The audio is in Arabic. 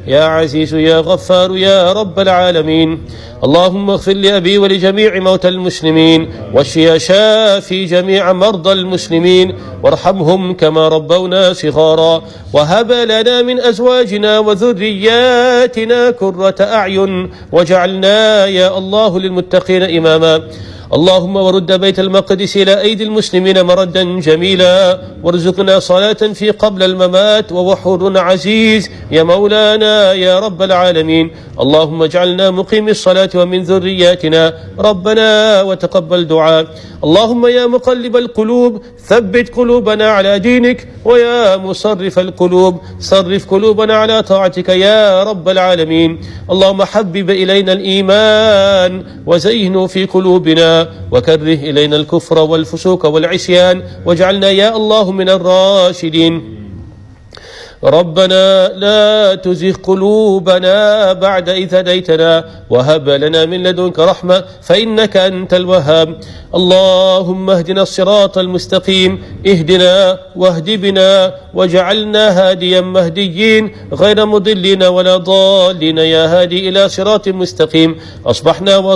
يا عزيز يا غفار يا رب العالمين. اللهم اغفر لأبي ولجميع موتى المسلمين، واشف يا شافي جميع مرضى المسلمين، وارحمهم كما ربونا صغارا، وهب لنا من أزواجنا وذرياتنا قرة أعين، واجعلنا يا الله للمتقين إماما. اللهم ورد بيت المقدس إلى أيدي المسلمين مردا جميلا، وارزقنا صلاة في قبل الممات ووحور عزيز يا مولانا يا رب العالمين. اللهم اجعلنا مقيم الصلاة ومن ذرياتنا ربنا وتقبل دعاء. اللهم يا مقلب القلوب ثبت قلوبنا على دينك، ويا مصرف القلوب صرف قلوبنا على طاعتك يا رب العالمين. اللهم حبب إلينا الإيمان وزينه في قلوبنا، وكره إلينا الكفر والفسوق والعصيان، واجعلنا يا الله من الراشدين. ربنا لا تزغ قلوبنا بعد إذ هديتنا، وهب لنا من لدنك رحمة فإنك أنت الوهاب. اللهم اهدنا الصراط المستقيم، اهدنا واهد بنا واجعلنا هاديا مهديين غير مضلين ولا ضالين، يا هادي إلى صراط مستقيم. أصبحنا